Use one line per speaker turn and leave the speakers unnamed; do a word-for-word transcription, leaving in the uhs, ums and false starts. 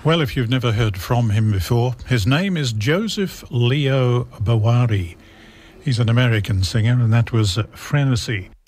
Well, if you've never heard from him before, his name is Joseph Leo Bowari. He's an American singer, and that was Frenesy.